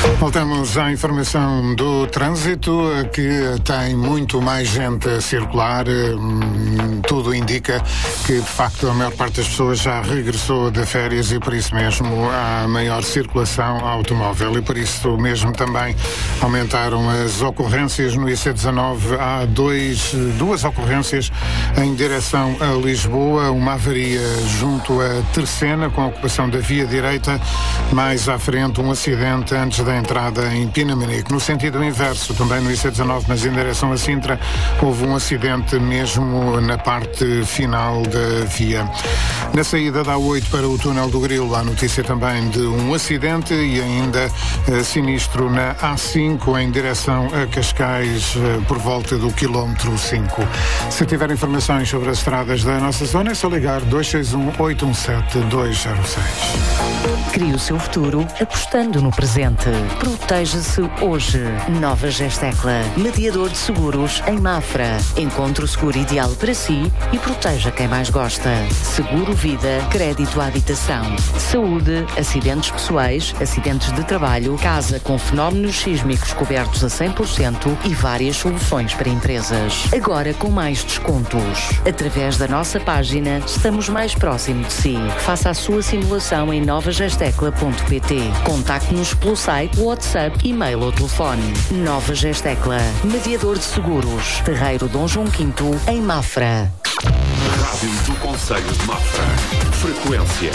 Voltamos à informação do trânsito, que tem muito mais gente a circular. Tudo indica que, de facto, a maior parte das pessoas já regressou de férias e, por isso mesmo, há maior circulação automóvel. E, por isso mesmo, também aumentaram as ocorrências no IC19. Há duas ocorrências em direção a Lisboa. Uma avaria junto a Terceira, com a ocupação da via direita. Mais à frente, um acidente antes da entrada em Pinamanique. No sentido inverso, também no IC19, mas em direção a Sintra, houve um acidente mesmo na parte final da via. Na saída da A8 para o túnel do Grilo, há notícia também de um acidente e ainda sinistro na A5 em direção a Cascais, por volta do quilómetro 5. Se tiver informações sobre as estradas da nossa zona, é só ligar 261-817-206. Crie o seu futuro apostando no presente. Proteja-se hoje. Nova Gestecla, mediador de seguros em Mafra. Encontre o seguro ideal para si e proteja quem mais gosta. Seguro vida, crédito à habitação, saúde, acidentes pessoais, acidentes de trabalho, casa com fenómenos sísmicos cobertos a 100% e várias soluções para empresas. Agora com mais descontos. Através da nossa página, estamos mais próximo de si. Faça a sua simulação em novagestecla.pt. Contacte-nos pelo site, WhatsApp, e-mail ou telefone. Nova Gestecla, mediador de seguros. Terreiro Dom João V, em Mafra. Rádio do Concelho de Mafra. Frequência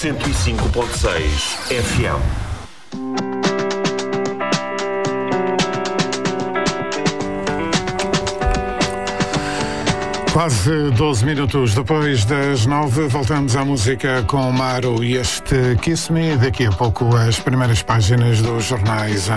105.6 FM. Quase 12 minutos depois das 9, voltamos à música com Maro e este Kiss Me. Daqui a pouco as primeiras páginas dos jornais